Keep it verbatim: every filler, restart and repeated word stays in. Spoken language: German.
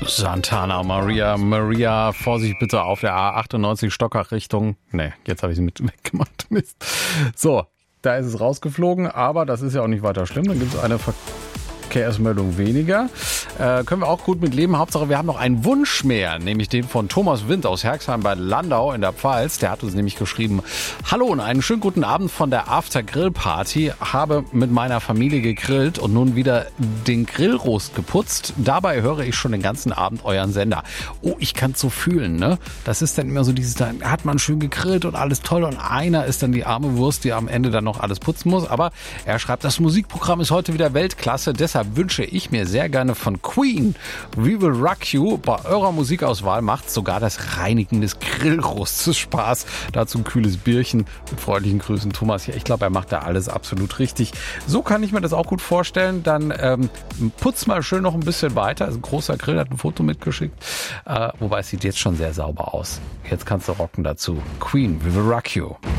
Santana Maria, Maria, Vorsicht bitte auf der A achtundneunzig Stockach Richtung. Ne, jetzt habe ich es mit weggemacht. Mist. So, da ist es rausgeflogen, aber das ist ja auch nicht weiter schlimm. Dann gibt es eine Verkehrsmeldung weniger. Äh, können wir auch gut mit leben. Hauptsache, wir haben noch einen Wunsch mehr, nämlich den von Thomas Wind aus Herxheim bei Landau in der Pfalz. Der hat uns nämlich geschrieben: Hallo und einen schönen guten Abend von der After-Grill-Party. Habe mit meiner Familie gegrillt und nun wieder den Grillrost geputzt. Dabei höre ich schon den ganzen Abend euren Sender. Oh, ich kann es so fühlen, ne? Das ist dann immer so dieses, da hat man schön gegrillt und alles toll und einer ist dann die arme Wurst, die am Ende dann noch alles putzen muss. Aber er schreibt, das Musikprogramm ist heute wieder Weltklasse. Deshalb wünsche ich mir sehr gerne von Queen We Will Rock You. Bei eurer Musikauswahl macht sogar das Reinigen des Grillrostes Spaß. Dazu ein kühles Bierchen. Mit freundlichen Grüßen, Thomas. Ja, ich glaube, er macht da alles absolut richtig. So kann ich mir das auch gut vorstellen. Dann ähm, putz mal schön noch ein bisschen weiter. Also ein großer Grill, hat ein Foto mitgeschickt. Äh, wobei es sieht jetzt schon sehr sauber aus. Jetzt kannst du rocken dazu. Queen We Will Rock You.